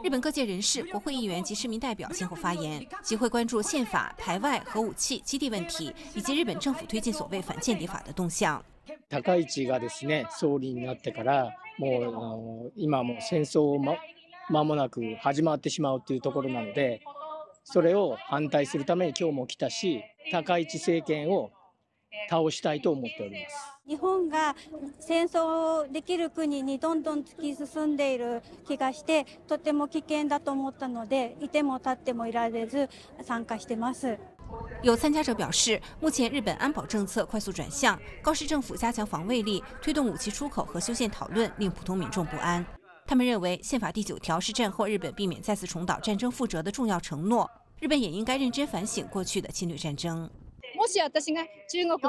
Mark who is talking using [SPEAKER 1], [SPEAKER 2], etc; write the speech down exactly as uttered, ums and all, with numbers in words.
[SPEAKER 1] 日本各界人士、国会议员及市民代表先后发言，集会关注宪法、排外、核武器、基地问题，以及日本政府推进所谓反间谍法的动向。
[SPEAKER 2] 高市がですね、総理になってからもうあの今もう戦争ま間もなく始まってしまうというところなので、それを反対するために今日も来たし、高市政権を倒したいと思っております。
[SPEAKER 3] 日本が戦争できる国にどんどん突き進んでいる気がして、とても危険だと思ったので、いても立ってもいられず参加してます。
[SPEAKER 1] 有参加者表示，目前日本安保政策快速转向，高市政府加强防卫力，推动武器出口和修宪讨论，令普通民众不安。他们认为，宪法第九条是战后日本避免再次重蹈战争覆辙的重要承诺。日本也应该认真反省过去的侵略战争。
[SPEAKER 4] もし私が中国